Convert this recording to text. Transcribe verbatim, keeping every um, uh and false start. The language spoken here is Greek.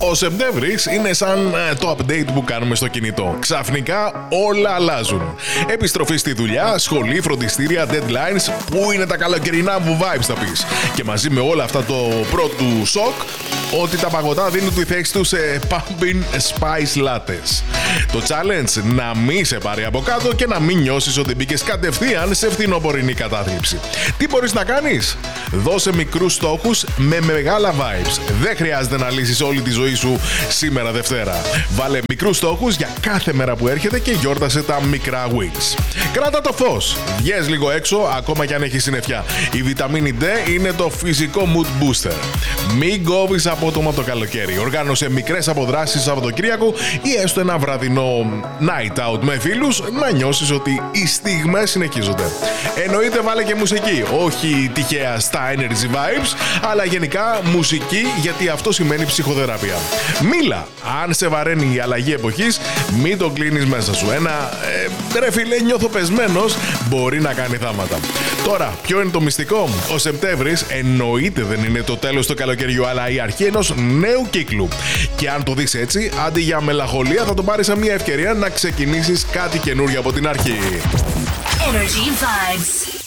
Ο Σεπτέμβρης είναι σαν ε, το update που κάνουμε στο κινητό. Ξαφνικά όλα αλλάζουν. Επιστροφή στη δουλειά, σχολή, φροντιστήρια, deadlines. Πού είναι τα καλοκαιρινά μου vibes, θα πεις. Και μαζί με όλα αυτά το πρώτο σοκ, ότι τα παγωτά δίνουν τη θέση τους σε pumpkin spice lattes. Το challenge να μην σε πάρει από κάτω και να μην νιώσεις ότι μπήκες κατευθείαν σε φθινοπορεινή κατάθλιψη. Τι μπορείς να κάνεις? Δώσε μικρούς στόχους με μεγάλα vibes. Δεν χρειάζεται να λύσεις όλη τη ζωή σου σήμερα Δευτέρα. Βάλε μικρούς στόχους για κάθε μέρα που έρχεται και γιόρτασε τα μικρά wins. Κράτα το φως. Βγες λίγο έξω ακόμα κι αν έχει συννεφιά. Η βιταμίνη D είναι το φυσικό mood booster. Μην κόβεις απότομα το καλοκαίρι. Οργάνωσε μικρές αποδράσεις Σαββατοκύριακο ή έστω ένα βραδινό night out με φίλους να νιώσεις ότι οι στιγμές συνεχίζονται. Εννοείται βάλε και μουσική. Όχι τυχαία στα energy vibes, αλλά γενικά μουσική, γιατί αυτό σημαίνει ψυχοθεραπεία. Μίλα. Αν σε βαραίνει η αλλαγή εποχής, μην το κλείνεις μέσα σου. Ένα ε, ρε φίλε, νιώθω πεσμένος, μπορεί να κάνει θάματα. Τώρα, ποιο είναι το μυστικό? Ο Σεπτέμβρης εννοείται δεν είναι το τέλος του καλοκαιριού, αλλά η αρχή ενός νέου κύκλου. Και αν το δεις έτσι, αντί για μελαγχολία, θα το πάρεις σαν μια ευκαιρία να ξεκινήσεις κάτι καινούριο από την αρχή. Energy Vibes.